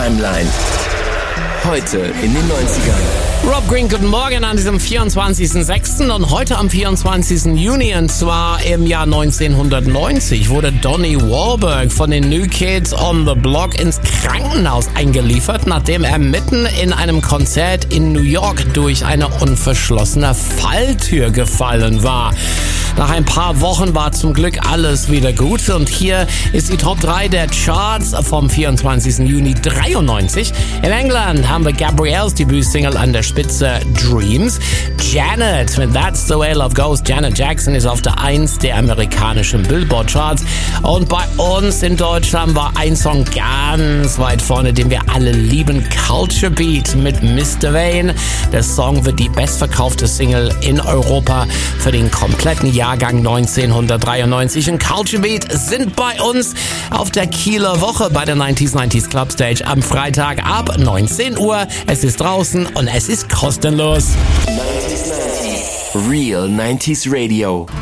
Timeline. Heute in den 90ern. Rob Green, guten Morgen an diesem 24.06. und heute am 24. Juni, und zwar im Jahr 1990, wurde Donnie Wahlberg von den New Kids on the Block ins Krankenhaus eingeliefert, nachdem er mitten in einem Konzert in New York durch eine unverschlossene Falltür gefallen war. Nach ein paar Wochen war zum Glück alles wieder gut, und hier ist die Top 3 der Charts vom 24. Juni 93. In England haben wir Gabrielle's Debütsingle an der Spitze, Dreams. Janet mit That's the Way Love Goes. Janet Jackson ist auf der 1 der amerikanischen Billboard-Charts. Und bei uns in Deutschland war ein Song ganz weit vorne, den wir alle lieben, Culture Beat mit Mr. Vane. Der Song wird die bestverkaufte Single in Europa für den kompletten Jahrgang 1993. Und Culture Beat sind bei uns auf der Kieler Woche bei der 90s Club Stage am Freitag ab 19 Uhr. Es ist draußen und es ist kostenlos. 90s. Real 90s Radio.